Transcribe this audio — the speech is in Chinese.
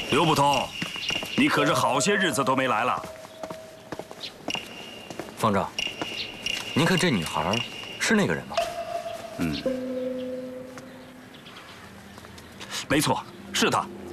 刘捕头，你可是好些日子都没来了。 方丈，您看这女孩是那个人吗？ 没错，是她。